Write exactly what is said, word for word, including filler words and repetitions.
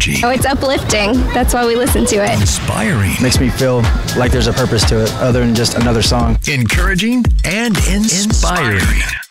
energy. Oh, it's uplifting. That's why we listen to it. Inspiring. Makes me feel like there's a purpose to it other than just another song. Encouraging and inspiring.